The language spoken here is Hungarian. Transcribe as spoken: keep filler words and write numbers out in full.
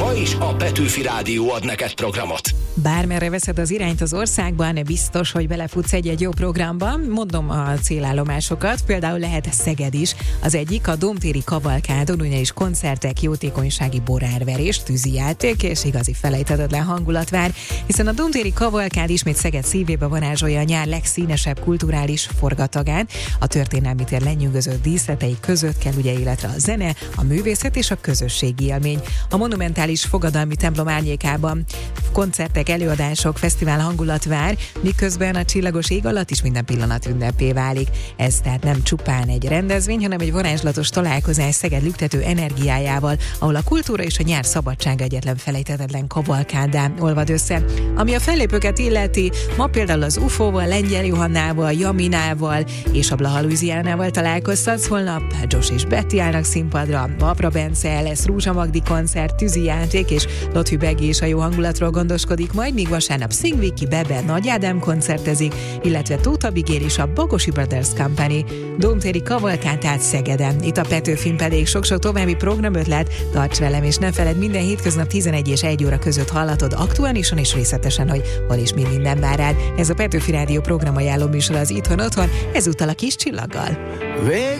Ma is a Petőfi Rádió ad neked programot. Bármerre veszed az irányt az országban, biztos, hogy belefutsz egy-egy jó programba. Mondom a célállomásokat, például lehet Szeged is. Az egyik a Domtéri Kavalkádon, ugyanis koncertek, jótékonysági borárverés, tűzijáték és igazi felejthetetlen hangulat vár, hiszen a Domtéri Kavalkád ismét Szeged szívébe varázsolja a nyár legszínesebb kulturális forgatagát. A történelmi tér lenyűgöző díszletei között kell ugye életre a zene, a művészet és a közösségi élmény. A monumentális fogadalmi templom árnyékában koncertek, előadások, fesztivál hangulat vár, miközben a csillagos ég alatt is minden pillanat ünnepé válik. Ez tehát nem csupán egy rendezvény, hanem egy varázslatos találkozás Szeged lüktető energiájával, ahol a kultúra és a nyár szabadsága egyetlen felejthetetlen kavalkádá olvad össze. Ami a fellépőket illeti, ma például az ufóval, Lengyel Johannával, Jaminával és a Blaha Louisianával találkoztatsz, holnap Josh és Betty állnak színpadra, Apra Bence, lesz Rúzsa Magdi koncert, tűzijáték és Lothü Begi is a jó hangulatról gondoskodik, majd míg vasárnap Szing Viki, Bebe, Nagy Ádám koncertezik, illetve Tóth Bigér és a Bogosi Brothers Company. Domtéri Kavalkád tehát Szegeden. Itt a Petőfin pedig sok-sok további programötlet. Tarts velem, és ne feledd, minden hétköznap tizenegy és egy óra között hallatod aktuálisan és részletesen, hogy hol és mi minden vár rád. Ez a Petőfi Rádió programajánló műsor az Itthon Otthon, ezúttal a Kis Csillaggal.